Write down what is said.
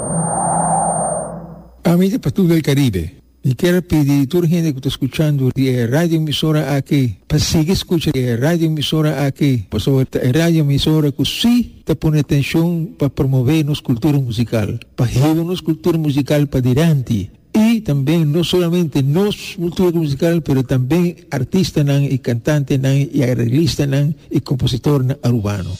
Amici para todo el Caribe, y quiero pedir a toda la gente que está escuchando de radio emisora aquí, para seguir escuchando radio emisora aquí, por sobre radio emisora que sí te pone atención para promover nuestra cultura musical, para llevar nuestra cultura musical para adelante. Y también no solamente nuestra cultura musical, pero también artistas y cantantes y arreglistas y compositores urbanos.